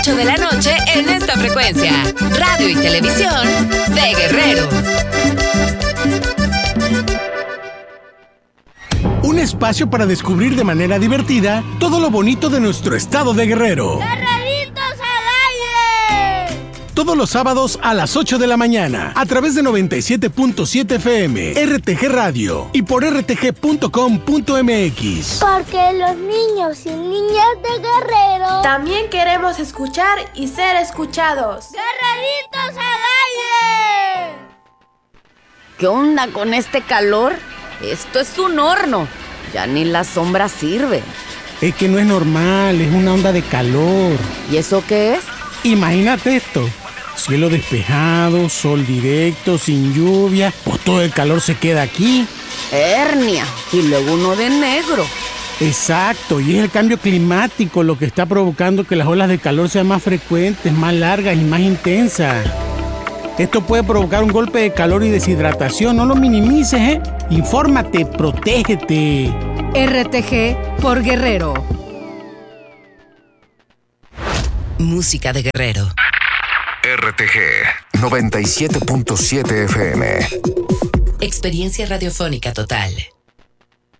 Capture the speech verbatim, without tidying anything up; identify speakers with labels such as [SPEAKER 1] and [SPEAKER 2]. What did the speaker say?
[SPEAKER 1] ocho de la noche en esta frecuencia. Radio y televisión de Guerrero.
[SPEAKER 2] Un espacio para descubrir de manera divertida todo lo bonito de nuestro estado de Guerrero.
[SPEAKER 3] ¡Guerreritos al aire!
[SPEAKER 2] Todos los sábados a las ocho de la mañana, a través de noventa y siete punto siete F M, R T G Radio y por r t g punto com punto m x.
[SPEAKER 3] Porque los niños y niñas de Guerrero
[SPEAKER 4] también queremos escuchar y ser escuchados.
[SPEAKER 3] ¡Guerreritos al aire!
[SPEAKER 5] ¿Qué onda con este calor? Esto es un horno. Ya ni la sombra sirve.
[SPEAKER 2] Es que no es normal, es una onda de calor.
[SPEAKER 5] ¿Y eso qué es?
[SPEAKER 2] Imagínate esto. Cielo despejado, sol directo, sin lluvia. Pues todo el calor se queda aquí.
[SPEAKER 5] Hernia. Y luego uno de negro.
[SPEAKER 2] Exacto, y es el cambio climático lo que está provocando que las olas de calor sean más frecuentes, más largas y más intensas. Esto puede provocar un golpe de calor y deshidratación. No lo minimices, ¿eh? Infórmate, protégete.
[SPEAKER 1] R T G por Guerrero. Música de Guerrero.
[SPEAKER 6] R T G noventa y siete punto siete F M.
[SPEAKER 1] Experiencia radiofónica total.